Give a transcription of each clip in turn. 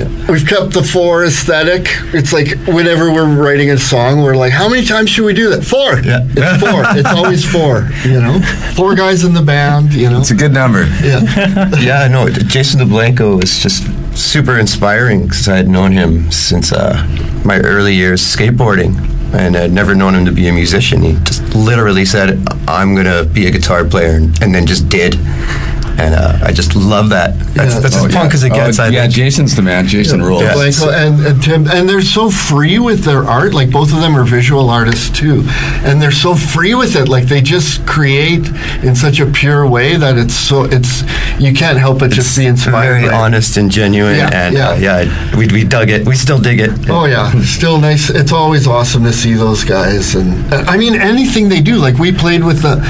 we've kept the 4 aesthetic. It's like whenever we're writing a song, we're like, how many times should we do that? 4. Yeah. It's 4. It's always 4, 4 guys in the band, It's a good number. Yeah. Yeah, I know. Jason DeBlanco is just super inspiring because I had known him since my early years skateboarding, and I'd never known him to be a musician. He just literally said, I'm going to be a guitar player, and then just did. And I just love that. That's as punk as it gets. Jason's the man. Jason rules. Yeah. Blanco and Tim, and they're so free with their art. Like both of them are visual artists too, and they're so free with it. Like they just create in such a pure way that it's you can't help but just be inspired. Very honest and genuine. We dug it. We still dig it. Oh yeah, still nice. It's always awesome to see those guys, and I mean anything they do. Like we played with them.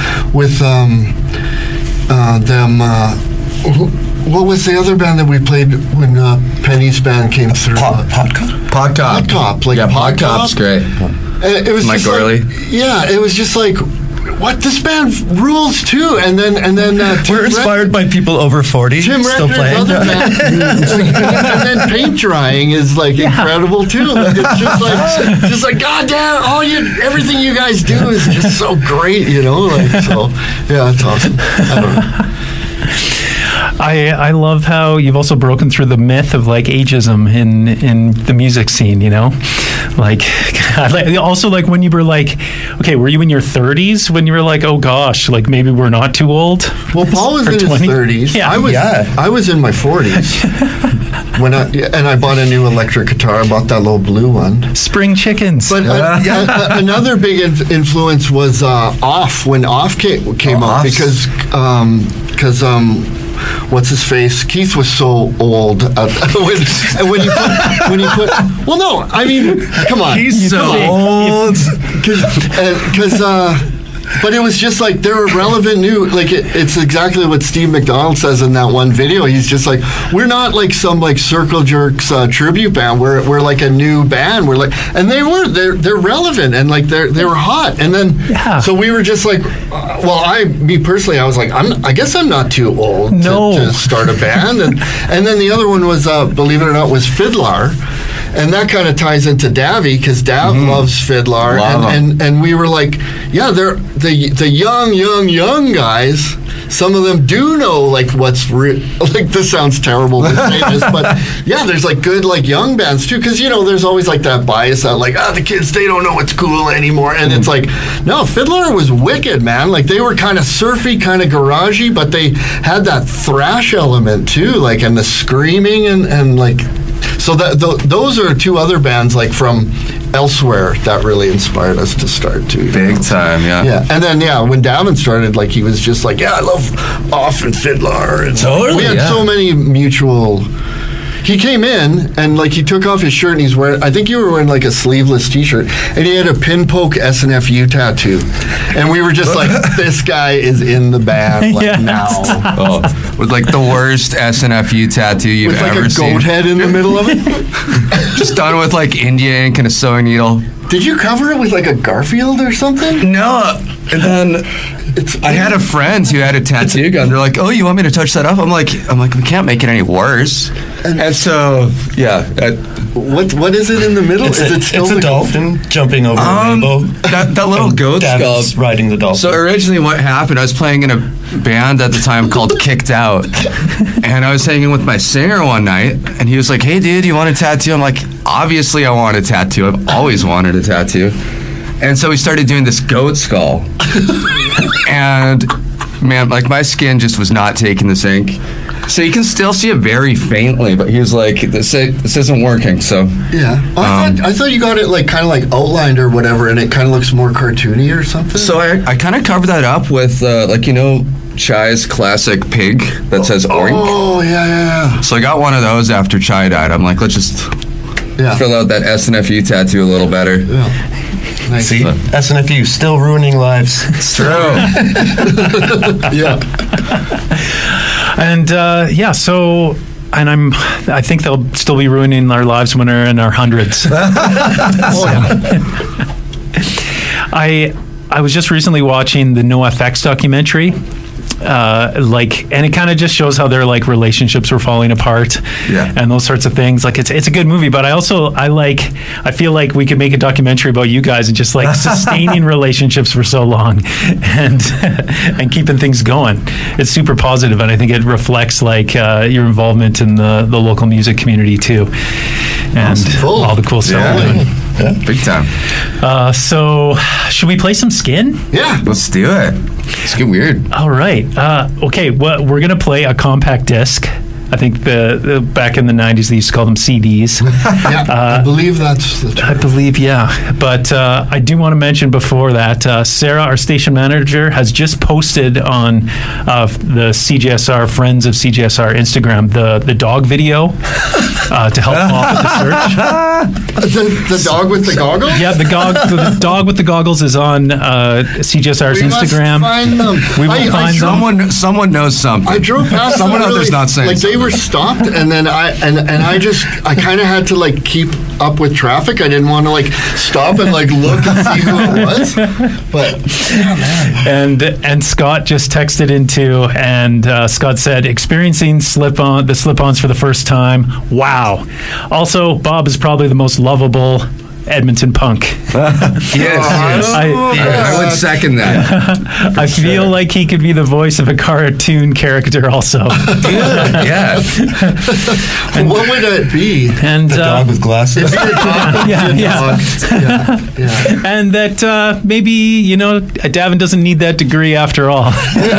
What was the other band that we played when Penny's band came through? Podcop. Like Podcop's great. It was Mike Gorley. It was just like, what, this band rules too. And then we're inspired by people over 40 Tim still Rector's playing. Other band, and then paint drying is like incredible too. Like, it's just like God damn, everything you guys do is just so great, it's awesome. I don't know. I love how you've also broken through the myth of like ageism in the music scene, like also like when you were like, okay, were you in your 30s when you were like, oh gosh, like maybe we're not too old? Well, Paul was in his 30s. Yeah. I was in my 40s when I bought a new electric guitar. I bought that little blue one. Spring Chickens. But another big influence was Off when Off came out because what's his face? Keith was so old. When you put. Well, no, I mean, come on. He's so old. But it was just like they're relevant new. Like it's exactly what Steve McDonald says in that one video. He's just like, we're not like some like Circle Jerks tribute band. We're like a new band. We're like, and they're relevant and like they were hot. And then so we were just like, me personally, I was like, I guess I'm not too old to start a band. And then the other one was believe it or not was Fiddler. And that kind of ties into Davy because Dav loves Fiddler, and we were like, they're the young guys. Some of them do know like what's like. This sounds terrible to say this, but there's like good like young bands too because there's always like that bias that like the kids they don't know what's cool anymore, and it's like no, Fiddler was wicked, man. Like they were kind of surfy, kind of garagey, but they had that thrash element too, like and the screaming and like. So those are two other bands like from elsewhere that really inspired us to start too. Big time, yeah. Yeah, and then when Davin started, like he was just like, I love Off and Fiddler, and totally. We had so many mutual. He came in and like he took off his shirt and he's wearing. I think you were wearing like a sleeveless T-shirt, and he had a pinpoke SNFU tattoo, and we were just like, this guy is in the band now. With like the worst SNFU tattoo you've ever seen. With like a goat head in the middle of it. Just done with like India ink and a sewing needle. Did you cover it with like a Garfield or something? No. And then I had a friend who had a tattoo gun. They're like, "Oh, you want me to touch that up?" I'm like, we can't make it any worse. And so, what is it in the middle? It's a dolphin jumping over a rainbow. That little goat skull riding the dolphin. So originally, what happened? I was playing in a band at the time called Kicked Out, and I was hanging with my singer one night, and he was like, "Hey, dude, you want a tattoo?" I'm like, "Obviously, I want a tattoo. I've always wanted a tattoo." And so we started doing this goat skull. And man, like my skin just was not taking this ink. So you can still see it very faintly, but he was like, this isn't working, so. Yeah. I thought you got it like kind of like outlined or whatever, and it kind of looks more cartoony or something. So I kind of covered that up with Chai's classic pig that says Oink. Oh, yeah. So I got one of those after Chai died. I'm like, let's just fill out that SNFU tattoo a little better. Yeah. Nice. See, SNFU still ruining lives. It's true. Yeah. And so, and I think they'll still be ruining our lives when we're in our hundreds. I was just recently watching the NoFX documentary and it kind of just shows how their like relationships were falling apart, and those sorts of things. Like it's a good movie, but I feel like we could make a documentary about you guys and just like sustaining relationships for so long, and keeping things going. It's super positive, and I think it reflects like your involvement in the local music community too, and all the cool stuff we're doing. Yeah, big time. So, should we play some Skin? Yeah. Let's do it. Let's get weird. All right. Okay, well, we're going to play a compact disc. I think the back in the 90s, they used to call them CDs. I believe that's the term. I believe, yeah. But I do want to mention before that, Sarah, our station manager, has just posted on the CJSR, Friends of CJSR Instagram, the dog video to help Bob with the search. The dog with the goggles? Yeah, the dog with the goggles is on CJSR's Instagram. Find them. We will find them. Someone knows something. I drove past someone them out there's not saying like something. They were stopped, and then I kind of had to like keep up with traffic. I didn't want to like stop and like look and see who it was. But yeah, man. And Scott just texted into, and Scott said, experiencing the slip-ons for the first time. Wow. Also, Bob is probably the most lovable Edmonton punk. Yes. I would second that. I feel like he could be the voice of a cartoon character also. Yeah. What would it be? And The dog with glasses. yeah. And that maybe, Davin doesn't need that degree after all.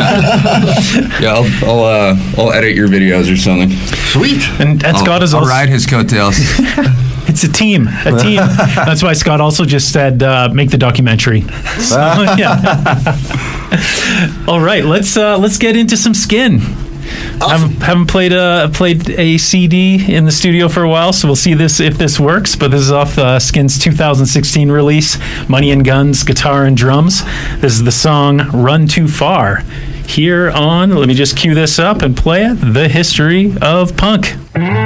Yeah, I'll edit your videos or something. Sweet. And Scott is I'll also ride his coattails. It's a team. That's why Scott also just said make the documentary. So, yeah. All right, let's get into some Skin. Awesome. Haven't played a CD in the studio for a while, so we'll see if this works. But this is off Skin's 2016 release, Money and Guns, Guitar and Drums. This is the song "Run Too Far." Here on, let me just cue this up and play it. The History of Punk.